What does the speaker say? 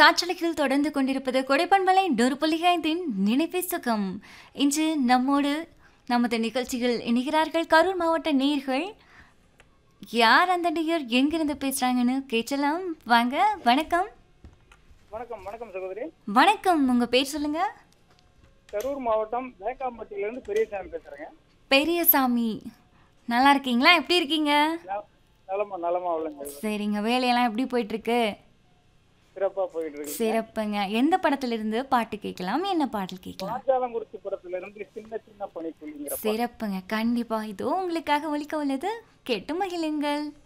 காற்றலையில் தொடர்ந்து கொண்டிருப்பது கொடைப்பண்பலை 100.5 நினைவே சுகம். இன்று நம்மோடு நமது நிகழ்ச்சிகள் இணைகிறார்கள் கரூர் மாவட்ட நேயர்கள். யார் அந்த நேயர் எங்கிருந்து பேசுறாங்கன்னு கேட்கலாம். வாங்க. வணக்கம். வணக்கம் வணக்கம் சகோதரி. வணக்கம். உங்க பேர் சொல்லுங்க. கரூர் மாவட்டம் வேக்காம்பட்டியிலிருந்து பெரியசாமி பேசுறேங்க. பெரியசாமி, நல்லா இருக்கீங்களா? எப்படி இருக்கீங்க? நலமா நலமா உள்ளங்க. சரிங்க. வேலையெல்லாம் எப்படி போயிட்டு இருக்கு? சிறப்பா போயிட்டு இருக்கு. சிறப்புங்க. எந்த படத்துல இருந்து பாட்டு கேட்கலாம்? என்ன பாடல் கேட்கலாம்? பாஞ்சாலங்குறிச்சி படத்துல இருந்து சின்ன சின்ன பனித்துளிங்கிற சிறப்புங்க. கண்டிப்பா இதோ உங்களுக்காக ஒலிக்க உள்ளது. கேட்டு மகிழுங்கள்.